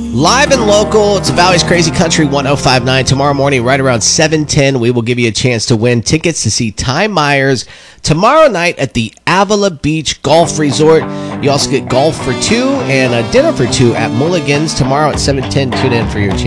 Live and local, it's Valley's Crazy Country 1059. Tomorrow morning, right around 7:10, we will give you a chance to win tickets to see Ty Myers tomorrow night at the Avila Beach Golf Resort. You also get golf for two and a dinner for two at Mulligan's tomorrow at 7:10. Tune in for your chance.